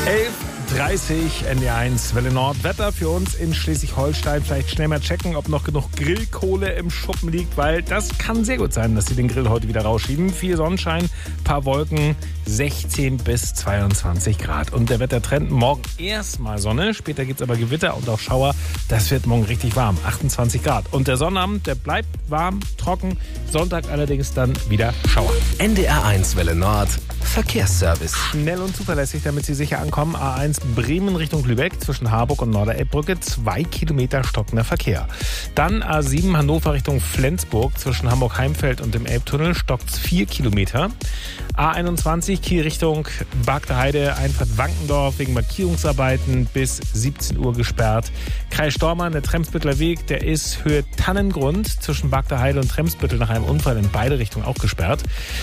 11:30 NDR1 Welle Nord. Wetter für uns in Schleswig-Holstein. Vielleicht schnell mal checken, ob noch genug Grillkohle im Schuppen liegt, weil das kann sehr gut sein, dass sie den Grill heute wieder rausschieben. Viel Sonnenschein, paar Wolken, 16 bis 22 Grad. Und der Wettertrend: morgen erstmal Sonne, später gibt's aber Gewitter und auch Schauer. Das wird morgen richtig warm, 28 Grad. Und der Sonnabend, der bleibt warm, trocken. Sonntag allerdings dann wieder Schauer. NDR1 Welle Nord Verkehrsservice. Schnell und zuverlässig, damit Sie sicher ankommen. A1 Bremen Richtung Lübeck zwischen Harburg und Norderelbbrücke, 2 Kilometer stockender Verkehr. Dann A7 Hannover Richtung Flensburg zwischen Hamburg-Heimfeld und dem Elbtunnel stockt's 4 Kilometer. A21 Kiel Richtung Bagder Heide, Einfahrt Wankendorf wegen Markierungsarbeiten bis 17 Uhr gesperrt. Kreis Stormarn, der Tremsbüttler Weg, der ist Höhe Tannengrund zwischen Bagder Heide und Tremsbüttel nach einem Unfall in beide Richtungen auch gesperrt.